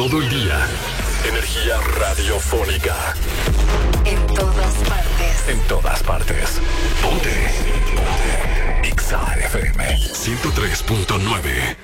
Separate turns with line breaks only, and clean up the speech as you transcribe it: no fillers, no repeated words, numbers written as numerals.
todo el día. Energía radiofónica.
En todas partes.
En todas partes. Ponte. Ponte. Exa FM 103.9.